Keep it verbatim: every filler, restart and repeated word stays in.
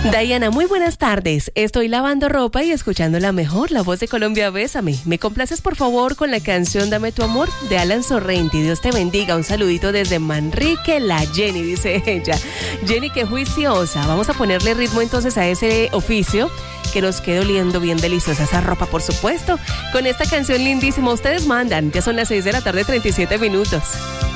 Diana, muy buenas tardes. Estoy lavando ropa y escuchando la mejor, la voz de Colombia, Bésame. ¿Me complaces, por favor, con la canción Dame tu amor de Alan Sorrenti? Dios te bendiga. Un saludito desde Manrique, la Jenny, dice ella. Jenny, qué juiciosa. Vamos a ponerle ritmo entonces a ese oficio, que nos quede oliendo bien deliciosa esa ropa, por supuesto, con esta canción lindísima. Ustedes mandan, ya son las seis de la tarde, treinta y siete minutos.